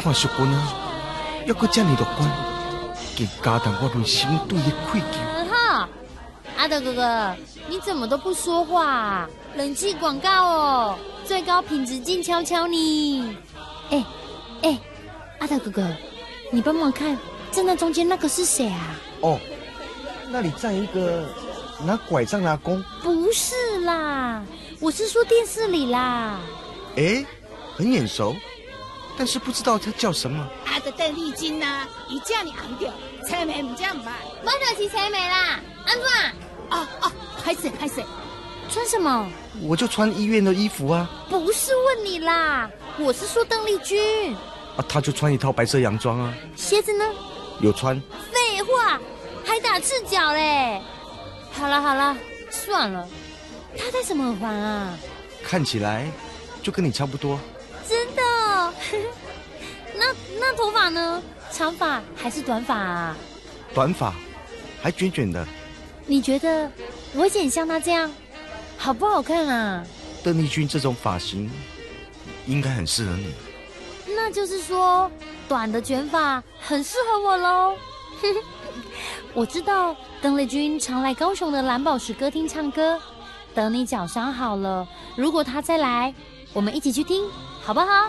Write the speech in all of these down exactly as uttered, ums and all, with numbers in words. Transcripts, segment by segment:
看淑君啊，还阁这么乐观，竟加重我内心对伊愧疚。 哈，阿德哥哥，你怎么都不说话啊？冷气广告哦，最高品质静悄悄呢。哎哎，阿德哥哥，你帮忙看，站在中间那个是谁啊？ 哦，那里站一个拿拐杖的阿公。 不是啦，我是说电视里啦。 哎，很眼熟，但是不知道他叫什么。 啊，就邓丽君呐，伊这样红着，青梅唔这样唔买。 我就是青梅啦，安怎？ 哦哦，拍谁拍谁？ 穿什么？ 我就穿医院的衣服啊。 不是问你啦，我是说邓丽君。 啊，他就穿一套白色洋装啊。 鞋子呢？ 有穿。 废话，还打赤脚嘞。好了好了，算了。他戴什么耳环啊？ 看起来就跟你差不多。 真的哦？那那头发呢？长发还是短发啊？ 短发，还卷卷的。 你觉得我剪像他这样好不好看啊？ 邓丽君这种发型应该很适合你。 那就是说，短的卷发很适合我喽。我知道邓丽君常来高雄的蓝宝石歌厅唱歌。等你脚伤好了，如果她再来，我们一起去听，好不好？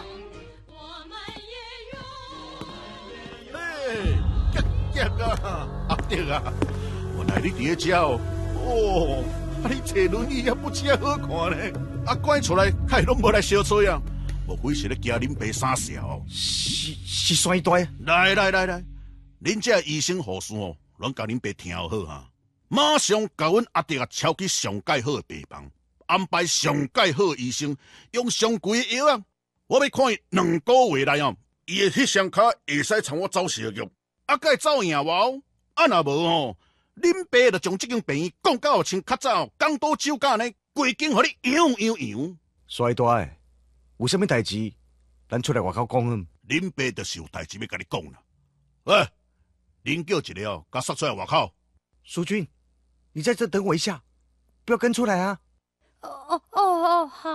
嘿，杰杰啊，阿德啊，原来你伫咧遮哦。哦，啊你坐轮椅也不遮好看呢。啊，赶出来，开拢无来相撮啊。莫非是咧惊恁爸傻笑？ 是是酸大。 来来来来，恁这医生护士哦，拢甲恁爸听好哈。马上甲阮阿德啊抄去上介好的病房，安排上介好的医生，用上贵的药啊。我要看伊两个月内哦，伊的迄双脚会使从我走蛇肉，啊，该走赢无？啊，若无吼，恁爸就将这间病院讲到像较早港岛酒家呢，规间互你摇摇摇。 衰大诶，有啥物代志？咱出来外口讲嗯。 恁爸就是有代志要甲你讲啦。喂，恁叫一个哦，甲杀出来外口。 淑君，你在这等我一下，不要跟出来啊！ 哦哦哦哦，好。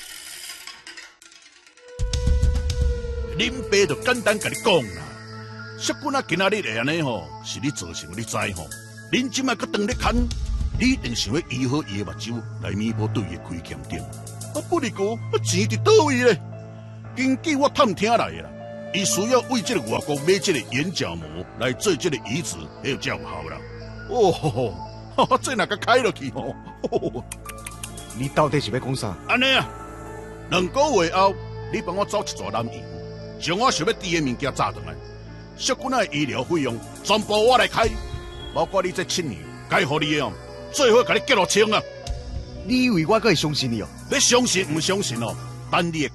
恁爸就简单甲你讲啦，淑君啊，今仔日会安尼吼，是你造成，你知吼？恁即摆搁当咧牵，你一定想要医好伊的目睭，来弥补对伊的亏欠点。啊，不哩个，啊钱伫倒位咧？根据我探听来的啦，伊需要为这个外国买这个眼角膜来做这个移植，还有才有效啦。哦吼吼，哈哈，这哪个开落去吼？哦、 你到底是要讲啥？ 安尼啊，两个月后，你帮我找一撮蓝银，将我想要滴的物件炸转来。淑君仔的医疗费用全部我来开，包括你这七年该互你的哦，最好甲你结落清啊！ 你以为我可会相信你哦？ 要相信唔相信哦？等你的